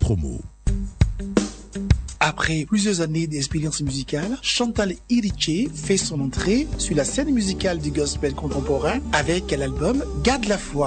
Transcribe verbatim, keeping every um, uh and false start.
promo. Après plusieurs années d'expérience musicale, Chantal Iriche fait son entrée sur la scène musicale du gospel contemporain avec l'album Garde la foi.